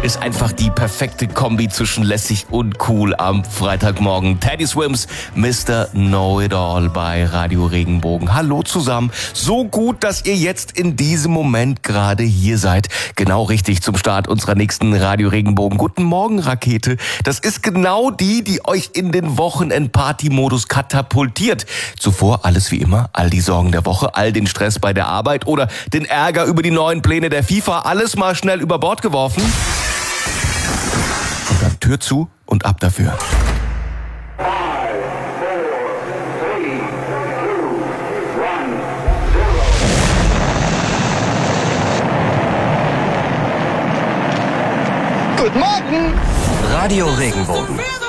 ist einfach die perfekte Kombi zwischen lässig und cool am Freitagmorgen. Teddy Swims, Mr. Know-It-All bei Radio Regenbogen. Hallo zusammen. So gut, dass ihr jetzt in diesem Moment gerade hier seid. Genau richtig zum Start unserer nächsten Radio Regenbogen Guten Morgen Rakete. Das ist genau die euch in den Wochenend-Party-Modus katapultiert. Zuvor alles wie immer, all die Sorgen der Woche, all den Stress bei der Arbeit oder den Ärger über die neuen Pläne der FIFA, alles mal schnell über Bord geworfen. Und dann Tür zu und ab dafür. 5, 4, 3, 2, 1, 0. Guten Morgen! Radio Regenbogen.